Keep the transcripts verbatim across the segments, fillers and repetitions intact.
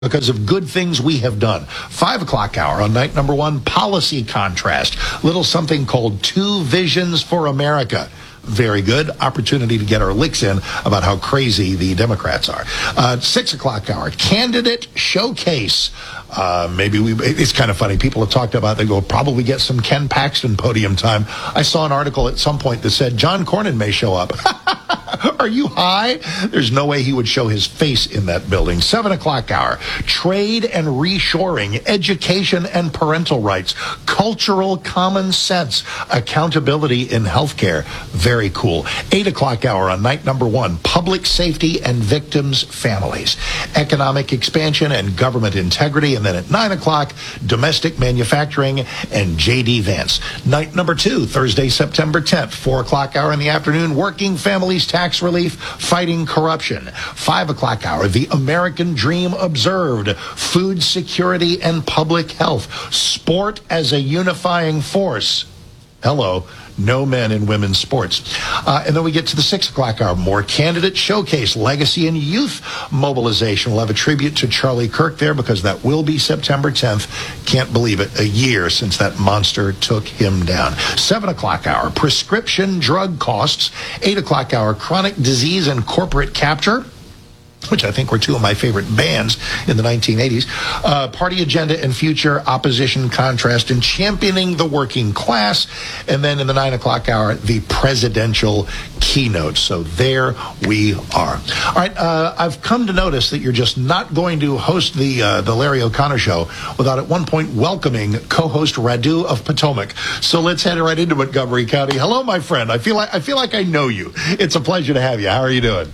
because of good things we have done. Five o'clock hour on night number one, policy contrast. Little something called Two Visions for America. Very good opportunity to get our licks in about how crazy the Democrats are. Uh, six o'clock hour, candidate showcase. Uh, maybe we, it's kind of funny. People have talked about, they go probably get some Ken Paxton podium time. I saw an article at some point that said John Cornyn may show up. Are you high? There's no way he would show his face in that building. Seven o'clock hour, trade and reshoring, education and parental rights, cultural common sense, accountability in healthcare. Very cool. Eight o'clock hour on night number one, public safety and victims' families, economic expansion and government integrity. And then at nine o'clock, domestic manufacturing and J D Vance. Night number two, Thursday, September tenth, four o'clock hour in the afternoon, working families tax relief, fighting corruption. Five o'clock hour, the American Dream observed, food security and public health, sport as a unifying force. Hello. No men in women's sports. Uh, and then we get to the six o'clock hour, more candidate showcase, legacy and youth mobilization. We'll have a tribute to Charlie Kirk there because that will be September tenth. Can't believe it, a year since that monster took him down. seven o'clock hour, prescription drug costs. eight o'clock hour, chronic disease and corporate capture, which I think were two of my favorite bands in the nineteen eighties. Uh, party agenda and future, opposition contrast, and championing the working class. And then in the nine o'clock hour, the presidential keynote. So there we are. All right, uh, I've come to notice that you're just not going to host the uh, the Larry O'Connor Show without at one point welcoming co-host Radu of Potomac. So let's head right into Montgomery County. Hello, my friend. I feel like I feel like I know you. It's a pleasure to have you. How are you doing?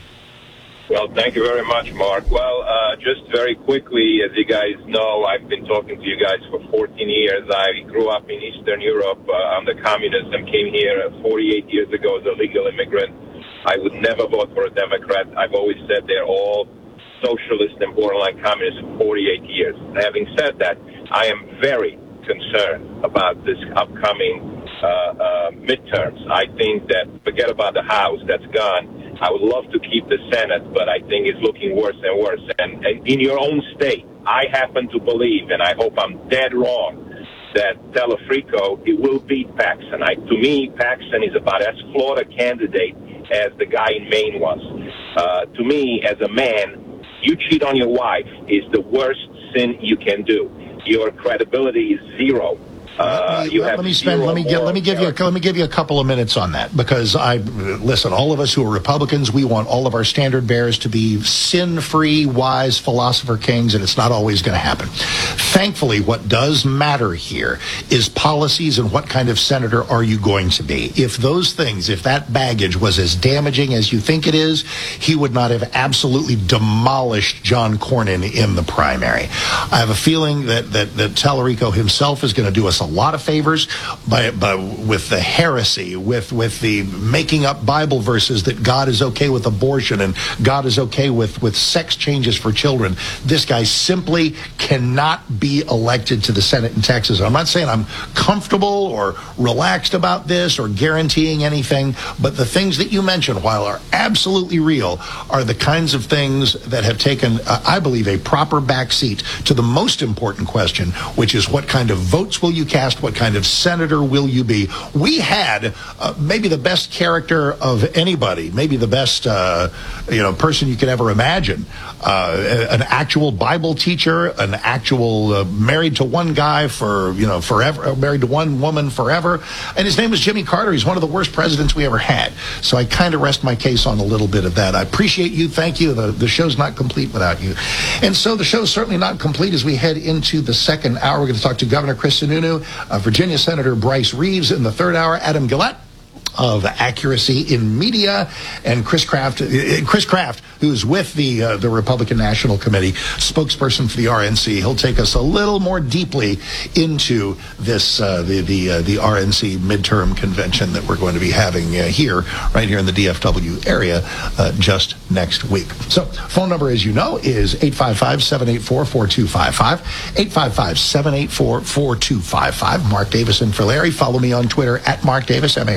Well, thank you very much, Mark. Well, uh, just very quickly, as you guys know, I've been talking to you guys for fourteen years. I grew up in Eastern Europe uh, under communism, came here forty-eight years ago as a legal immigrant. I would never vote for a Democrat. I've always said they're all socialist and borderline communist for forty-eight years. Having said that, I am very concerned about this upcoming uh, uh, midterms. I think that, forget about the House, that's gone. I would love to keep the Senate, but I think it's looking worse and worse. And, and in your own state, I happen to believe, and I hope I'm dead wrong, that Telefrico, it will beat Paxton. I, to me, Paxton is about as flawed a candidate as the guy in Maine was. Uh, to me, as a man, you cheat on your wife is the worst sin you can do. Your credibility is zero. Uh, let me, let me spend. Let me get. Let me give you. A, let me give you a couple of minutes on that because I listen. All of us who are Republicans, we want all of our standard bearers to be sin-free, wise philosopher kings, and it's not always going to happen. Thankfully, what does matter here is policies and what kind of senator are you going to be. If those things, if that baggage was as damaging as you think it is, he would not have absolutely demolished John Cornyn in the primary. I have a feeling that that, that Tallarico himself is going to do us a lot of favors by, by with the heresy, with with the making up Bible verses that God is okay with abortion and God is okay with, with sex changes for children. This guy simply cannot be elected to the Senate in Texas. I'm not saying I'm comfortable or relaxed about this or guaranteeing anything, but the things that you mentioned, while are absolutely real, are the kinds of things that have taken, uh, I believe, a proper backseat to the most important question, which is what kind of votes will you cast, what kind of senator will you be? We had uh, maybe the best character of anybody, maybe the best uh, you know person you could ever imagine. Uh, an actual Bible teacher, an actual uh, married to one guy for you know forever, married to one woman forever, and his name was Jimmy Carter. He's one of the worst presidents we ever had. So I kind of rest my case on a little bit of that. I appreciate you. Thank you. The, the show's not complete without you. And so the show's certainly not complete as we head into the second hour. We're going to talk to Governor Chris Sununu, Uh, Virginia Senator Bryce Reeves in the third hour, Adam Gillette of Accuracy in Media, and Chris Kraft, uh, Chris Kraft, who's with the uh, the Republican National Committee, spokesperson for the R N C. He'll take us a little more deeply into this uh, the the uh, the R N C midterm convention that we're going to be having uh, here, right here in the D F W area, uh, just next week. So, phone number, as you know, is eight five five, seven eight four, four two five five, eight five five, seven eight four, four two five five. Mark Davison for Larry. Follow me on Twitter at Mark Davis, M A R K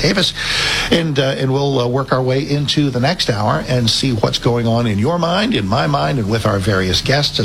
Davis, and uh, and we'll uh, work our way into the next hour and see what's going on in your mind, in my mind, and with our various guests